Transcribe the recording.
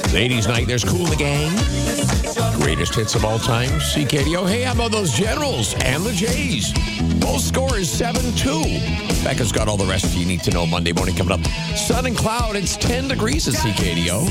Ladies' night, there's Kool and the Gang. Greatest hits of all time, CKDO. Hey, how about those Generals and the Jays? Both score is 7-2. Becca's got all the rest you need to know Monday morning coming up. Sun and cloud, it's 10 degrees at CKDO.